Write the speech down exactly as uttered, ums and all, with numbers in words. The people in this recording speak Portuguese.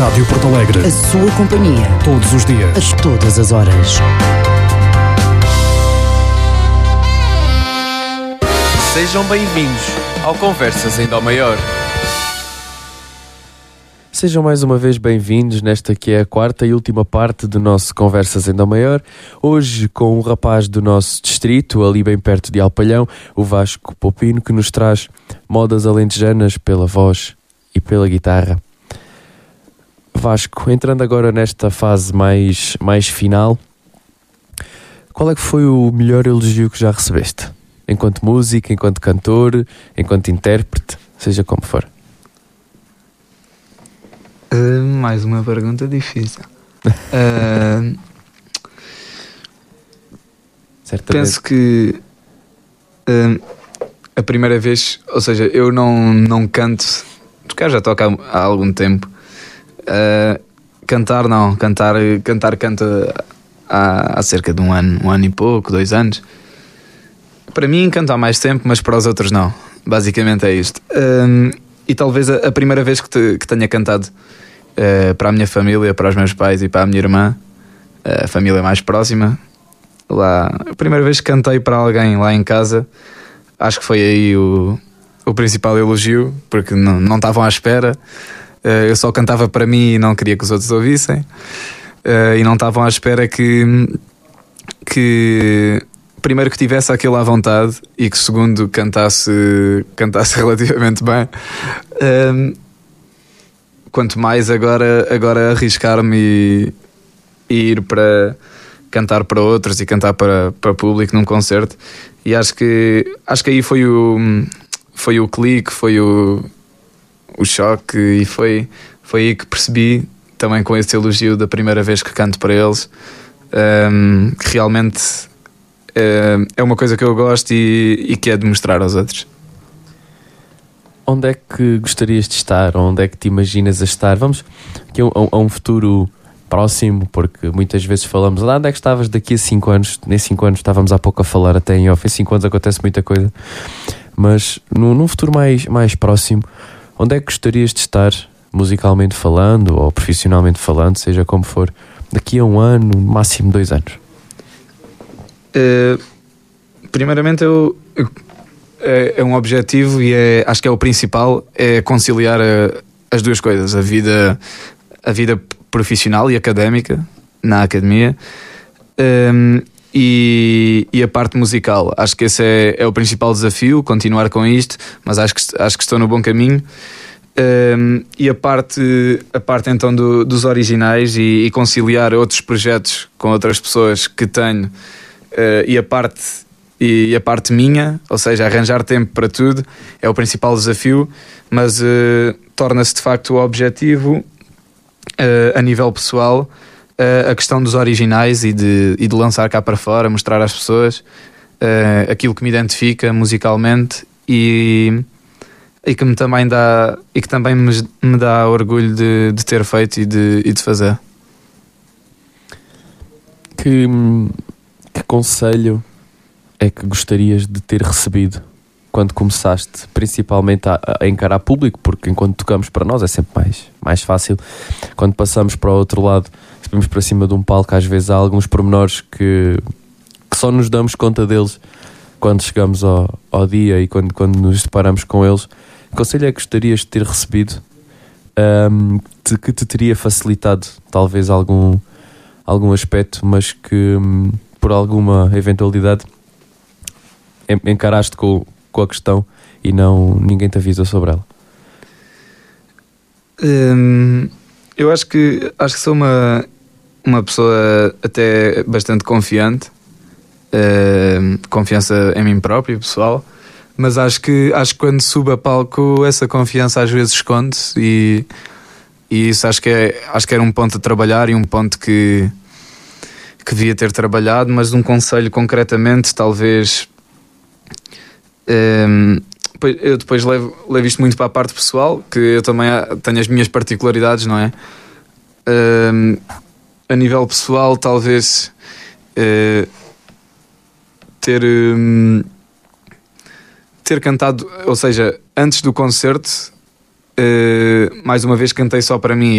Rádio Porto Alegre. A sua companhia. Todos os dias. A todas as horas. Sejam bem-vindos ao Conversas em Dó Maior. Sejam mais uma vez bem-vindos nesta que é a quarta e última parte do nosso Conversas em Dó Maior. Hoje com um rapaz do nosso distrito, ali bem perto de Alpalhão, o Vasco Popino, que nos traz modas alentejanas pela voz e pela guitarra. Vasco, entrando agora nesta fase mais, mais final, qual é que foi o melhor elogio que já recebeste? Enquanto músico, enquanto cantor, enquanto intérprete, seja como for. Uh, mais uma pergunta difícil. uh, penso que uh, a primeira vez, ou seja, eu não, não canto, porque eu já toco há, há algum tempo. Uh, cantar não, cantar, cantar canta há, há cerca de um ano, um ano e pouco, dois anos. Para mim canto há mais tempo, mas para os outros não. Basicamente é isto. Uh, e talvez a, a primeira vez que, te, que tenha cantado uh, para a minha família, para os meus pais e para a minha irmã, uh, a família mais próxima, lá, a primeira vez que cantei para alguém lá em casa, acho que foi aí o, o principal elogio, porque não, não estavam à espera. Uh, eu só cantava para mim e não queria que os outros ouvissem, uh, e não estavam à espera que, que primeiro que tivesse aquilo à vontade e que segundo cantasse, cantasse relativamente bem. Uh, quanto mais agora, agora arriscar-me e, e ir para cantar para outros e cantar para, para público num concerto. E acho que, acho que aí foi o, foi o clique, foi o o choque, e foi, foi aí que percebi, também com esse elogio da primeira vez que canto para eles, um, que realmente um, é uma coisa que eu gosto e, e que é de mostrar aos outros. Onde é que gostarias de estar? Onde é que te imaginas a estar? Vamos aqui a um, a um futuro próximo, porque muitas vezes falamos lá, onde é que estavas daqui a cinco anos? Nem cinco anos, estávamos há pouco a falar até em off, em cinco anos acontece muita coisa, mas num, num futuro mais, mais próximo, onde é que gostarias de estar, musicalmente falando ou profissionalmente falando, seja como for, daqui a um ano, máximo dois anos? Uh, primeiramente, eu, eu, é, é um objetivo e é, acho que é o principal, é conciliar a, as duas coisas, a vida, a vida profissional e académica na academia, um, e, e a parte musical. Acho que esse é, é o principal desafio, continuar com isto, mas acho que, acho que estou no bom caminho. Um, e a parte, a parte então do, dos originais e, e conciliar outros projetos com outras pessoas que tenho, uh, e, a parte, e, e a parte minha, ou seja, arranjar tempo para tudo, é o principal desafio, mas uh, torna-se de facto o objetivo, uh, a nível pessoal, Uh, a questão dos originais e de, e de lançar cá para fora, mostrar às pessoas uh, aquilo que me identifica musicalmente e, e que me também dá e que também me, me dá orgulho de, de ter feito e de, e de fazer. Que, que conselho é que gostarias de ter recebido quando começaste, principalmente a, a encarar público? Porque enquanto tocamos para nós é sempre mais, mais fácil. Quando passamos para o outro lado, subimos para cima de um palco, às vezes há alguns pormenores que, que só nos damos conta deles quando chegamos ao, ao dia e quando, quando nos deparamos com eles. Que conselho é que gostarias de ter recebido, um, de, que te teria facilitado talvez algum, algum aspecto, mas que um, por alguma eventualidade encaraste com, com a questão e não, ninguém te avisou sobre ela? Hum, eu acho que, acho que sou uma, uma pessoa até bastante confiante, uh, confiança em mim próprio, pessoal, mas acho que, acho que quando subo a palco essa confiança às vezes esconde-se e, e isso acho que, é, acho que era um ponto a trabalhar e um ponto que, que devia ter trabalhado, mas um conselho concretamente talvez... Um, eu depois levo, levo isto muito para a parte pessoal, que eu também tenho as minhas particularidades, não é? Um, a nível pessoal, talvez uh, ter um, ter cantado, ou seja, antes do concerto, uh, mais uma vez cantei só para mim